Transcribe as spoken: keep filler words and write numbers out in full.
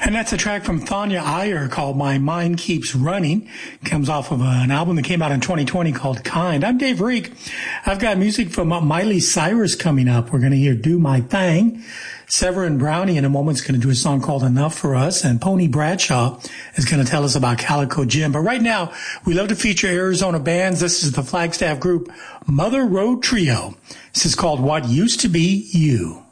And that's a track from Thanya Iyer called My Mind Keeps Running. Comes off of an album that came out in twenty twenty called Kind. I'm Dave Reek. I've got music from Miley Cyrus coming up. We're going to hear Do My Thing. Severin Brownie in a moment is going to do a song called Enough for Us. And Pony Bradshaw is going to tell us about Calico Jim. But right now, we love to feature Arizona bands. This is the Flagstaff group Mother Road Trio. This is called What Used to Be You.